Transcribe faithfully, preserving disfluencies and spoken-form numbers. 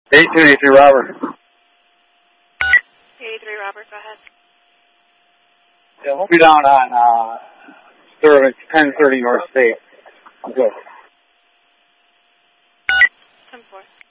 eight two eight three, Robert. eight three, Robert, go ahead. Yeah, we'll be down on uh, service ten thirty North State. Good. ten four.